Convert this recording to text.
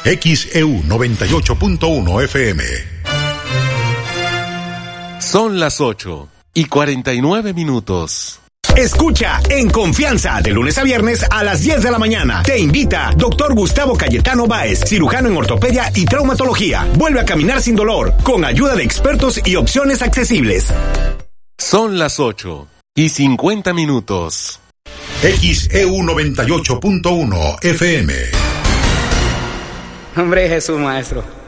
XEU 98.1 FM. Son las 8:49. Escucha En Confianza de lunes a viernes a las 10 de la mañana. Te invita Dr. Gustavo Cayetano Báez, cirujano en ortopedia y traumatología. Vuelve a caminar sin dolor, con ayuda de expertos y opciones accesibles. Son las 8:50. XEU 98.1 FM. Hombre, Jesús, maestro.